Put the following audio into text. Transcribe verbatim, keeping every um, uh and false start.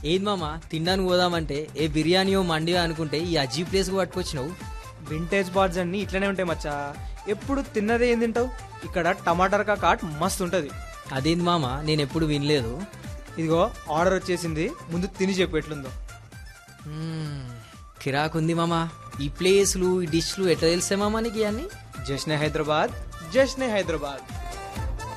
ఏది మామ తినడానికి పోదామంటే ఏ బిర్యానీయో మండియో అనుకుంటే ఈ అజీ ప్లేస్కి పట్టుకొచ్చినావు. వింటేజ్ బార్స్ అన్ని ఇట్లనే ఉంటాయి మచ్చా. ఎప్పుడు తిన్నదే ఏం తింటావు? ఇక్కడ టమాటర్ కాట్ మస్తు ఉంటుంది. అదేంది మామ నేను ఎప్పుడు వినలేదు. ఇదిగో ఆర్డర్ వచ్చేసింది, ముందు తిని చెప్పు ఎట్లుందో. మ్మ్, కిరాకుంది మామ. ఈ ప్లేస్లు ఈ డిష్లు ఎట్లా తెలిసే మామ నీకు ఇవన్నీ? జశ్నే హైదరాబాద్, జశ్నే హైదరాబాద్.